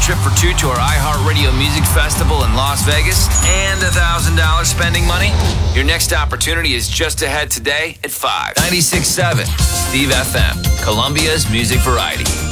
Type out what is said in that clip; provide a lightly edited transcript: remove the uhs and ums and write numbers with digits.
trip for two to our iHeartRadio Music Festival in Las Vegas and $1,000 spending money? Your next opportunity is just ahead today at 5. 96.7 Steve FM, Columbia's music variety.